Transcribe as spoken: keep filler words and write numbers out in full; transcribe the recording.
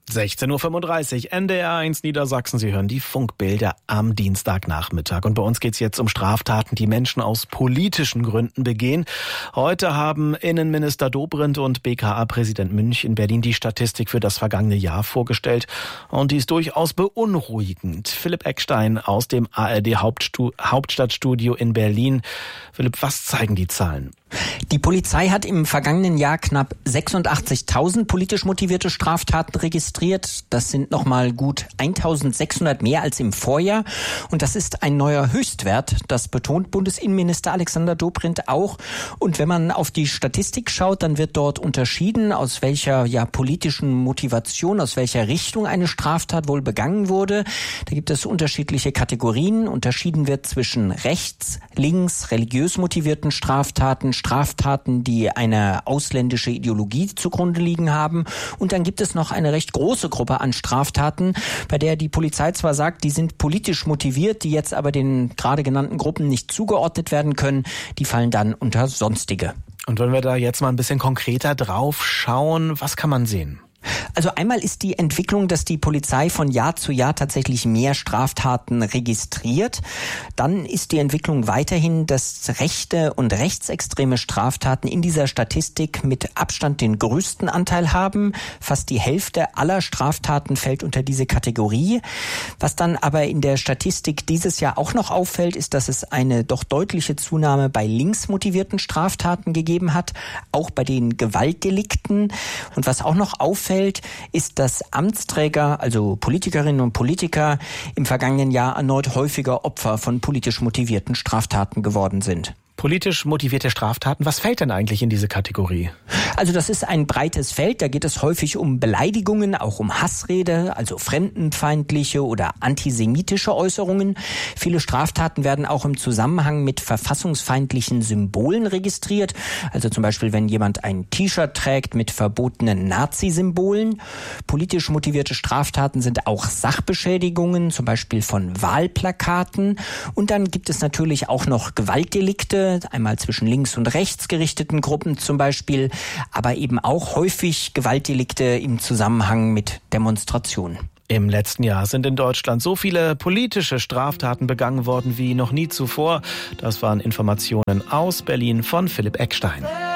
sechzehn Uhr fünfunddreißig, N D R eins Niedersachsen. Sie hören die Funkbilder am Dienstagnachmittag. Und bei uns geht es jetzt um Straftaten, die Menschen aus politischen Gründen begehen. Heute haben Innenminister Dobrindt und B K A-Präsident Münch in Berlin die Statistik für das vergangene Jahr vorgestellt. Und die ist durchaus beunruhigend. Philipp Eckstein aus dem A R D-Hauptstadtstudio in Berlin. Philipp, was zeigen die Zahlen? Die Polizei hat im vergangenen Jahr knapp sechsundachtzigtausend politisch motivierte Straftaten registriert. Das sind nochmal gut eintausendsechshundert mehr als im Vorjahr. Und das ist ein neuer Höchstwert. Das betont Bundesinnenminister Alexander Dobrindt auch. Und wenn man auf die Statistik schaut, dann wird dort unterschieden, aus welcher ja politischen Motivation, aus welcher Richtung eine Straftat wohl begangen wurde. Da gibt es unterschiedliche Kategorien. Unterschieden wird zwischen rechts, links, religiös motivierten Straftaten, Straftaten, die eine ausländische Ideologie zugrunde liegen haben. Und dann gibt es noch eine recht große Gruppe an Straftaten, bei der die Polizei zwar sagt, die sind politisch motiviert, die jetzt aber den gerade genannten Gruppen nicht zugeordnet werden können. Die fallen dann unter Sonstige. Und wenn wir da jetzt mal ein bisschen konkreter drauf schauen, was kann man sehen? Also einmal ist die Entwicklung, dass die Polizei von Jahr zu Jahr tatsächlich mehr Straftaten registriert. Dann ist die Entwicklung weiterhin, dass rechte und rechtsextreme Straftaten in dieser Statistik mit Abstand den größten Anteil haben. Fast die Hälfte aller Straftaten fällt unter diese Kategorie. Was dann aber in der Statistik dieses Jahr auch noch auffällt, ist, dass es eine doch deutliche Zunahme bei linksmotivierten Straftaten gegeben hat, auch bei den Gewaltdelikten. Und was auch noch auffällt, ist, dass Amtsträger, also Politikerinnen und Politiker, im vergangenen Jahr erneut häufiger Opfer von politisch motivierten Straftaten geworden sind. Politisch motivierte Straftaten, was fällt denn eigentlich in diese Kategorie? Also das ist ein breites Feld, da geht es häufig um Beleidigungen, auch um Hassrede, also fremdenfeindliche oder antisemitische Äußerungen. Viele Straftaten werden auch im Zusammenhang mit verfassungsfeindlichen Symbolen registriert, also zum Beispiel wenn jemand ein T-Shirt trägt mit verbotenen Nazi-Symbolen. Politisch motivierte Straftaten sind auch Sachbeschädigungen, zum Beispiel von Wahlplakaten. Und dann gibt es natürlich auch noch Gewaltdelikte, einmal zwischen links und rechts gerichteten Gruppen zum Beispiel, aber eben auch häufig Gewaltdelikte im Zusammenhang mit Demonstrationen. Im letzten Jahr sind in Deutschland so viele politische Straftaten begangen worden wie noch nie zuvor. Das waren Informationen aus Berlin von Philipp Eckstein.